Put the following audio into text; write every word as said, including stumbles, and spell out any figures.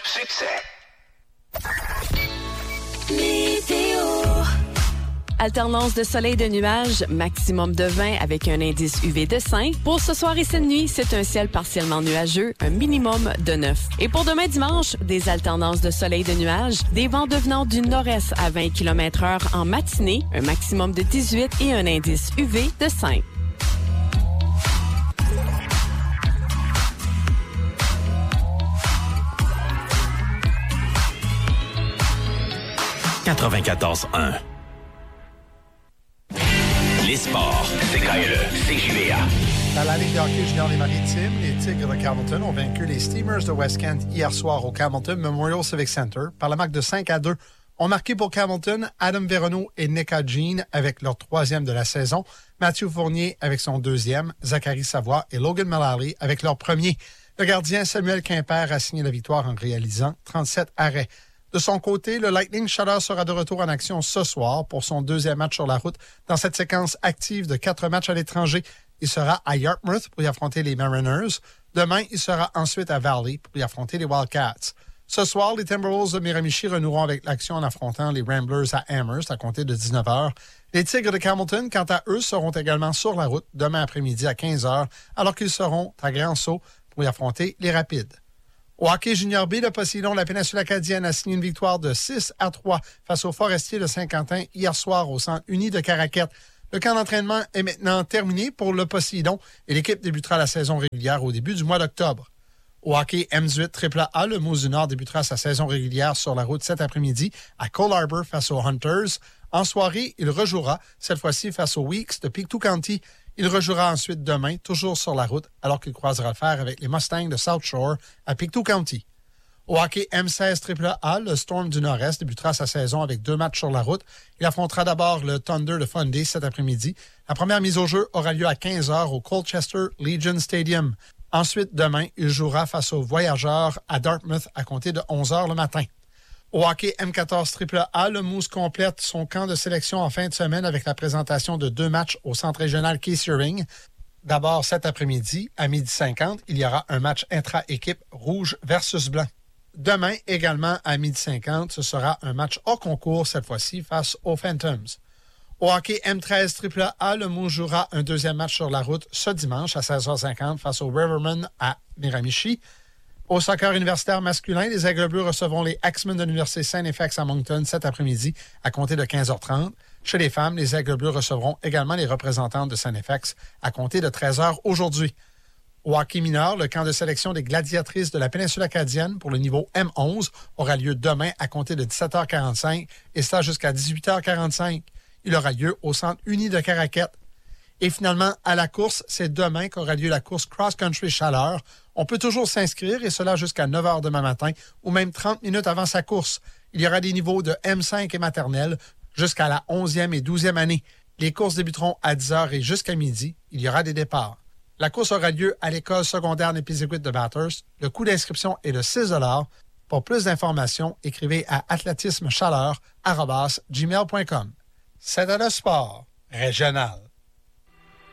succès. Météo. Alternance de soleil et de nuages, maximum de vingt avec un indice U V de cinq. Pour ce soir et cette nuit, c'est un ciel partiellement nuageux, un minimum de neuf. Et pour demain dimanche, des alternances de soleil et de nuages, des vents devenant du nord-est à vingt kilomètres heure en matinée, un maximum de dix-huit et un indice U V de cinq. quatre-vingt-quatorze un. Les sports, c'est K L E, C J V A. Dans la Ligue de hockey junior des Maritimes, les Tigres de Carleton ont vaincu les Steamers de West Kent hier soir au Carleton Memorial Civic Center par la marque de cinq à deux. Ont marqué pour Carleton Adam Veronneau et Nika Jean avec leur troisième de la saison, Mathieu Fournier avec son deuxième, Zachary Savoie et Logan Mullally avec leur premier. Le gardien Samuel Quimper a signé la victoire en réalisant trente-sept arrêts. De son côté, le Lightning Chaleur sera de retour en action ce soir pour son deuxième match sur la route dans cette séquence active de quatre matchs à l'étranger. Il sera à Yarmouth pour y affronter les Mariners. Demain, il sera ensuite à Valley pour y affronter les Wildcats. Ce soir, les Timberwolves de Miramichi renoueront avec l'action en affrontant les Ramblers à Amherst à compter de dix-neuf heures. Les Tigres de Carleton, quant à eux, seront également sur la route demain après-midi à quinze heures, alors qu'ils seront à Grand-Sault pour y affronter les Rapides. Au hockey junior B, le Poséidon de la péninsule acadienne a signé une victoire de six à trois face aux Forestiers de Saint-Quentin hier soir au Centre uni de Caraquette. Le camp d'entraînement est maintenant terminé pour le Poséidon et l'équipe débutera la saison régulière au début du mois d'octobre. Au hockey M dix-huit triple A, le Moose du Nord débutera sa saison régulière sur la route cet après-midi à Cole Harbour face aux Hunters. En soirée, il rejouera, cette fois-ci face aux Weeks de Pictou County. Il rejouera ensuite demain, toujours sur la route, alors qu'il croisera le fer avec les Mustangs de South Shore à Pictou County. Au hockey M seize triple A, le Storm du Nord-Est débutera sa saison avec deux matchs sur la route. Il affrontera d'abord le Thunder de Fundy cet après-midi. La première mise au jeu aura lieu à quinze heures au Colchester Legion Stadium. Ensuite, demain, il jouera face aux Voyageurs à Dartmouth à compter de onze heures le matin. Au hockey M quatorze triple A, le Moose complète son camp de sélection en fin de semaine avec la présentation de deux matchs au centre régional Keith-Haring. D'abord, cet après-midi, à midi cinquante, il y aura un match intra-équipe rouge versus blanc. Demain, également à midi cinquante, ce sera un match hors concours, cette fois-ci, face aux Phantoms. Au hockey M treize triple A, le Moose jouera un deuxième match sur la route ce dimanche à seize heures cinquante face aux Rivermen à Miramichi. Au soccer universitaire masculin, les Aigles Bleus recevront les Axemen de l'Université Saint-F X à Moncton cet après-midi à compter de quinze heures trente. Chez les femmes, les Aigles Bleus recevront également les représentantes de Saint-F X à compter de treize heures aujourd'hui. Au hockey mineur, le camp de sélection des gladiatrices de la péninsule acadienne pour le niveau M onze aura lieu demain à compter de dix-sept heures quarante-cinq et ça jusqu'à dix-huit heures quarante-cinq. Il aura lieu au Centre uni de Caraquette. Et finalement, à la course, c'est demain qu'aura lieu la course Cross Country Chaleur. On peut toujours s'inscrire, et cela jusqu'à neuf heures demain matin, ou même trente minutes avant sa course. Il y aura des niveaux de M cinq et maternelle jusqu'à la onzième et douzième année. Les courses débuteront à dix heures et jusqu'à midi. Il y aura des départs. La course aura lieu à l'école secondaire Népisiguit de Bathurst. Le coût d'inscription est de six dollars. Pour plus d'informations, écrivez à athlétismechaleur arobase gmail point com. C'est à le sport régional.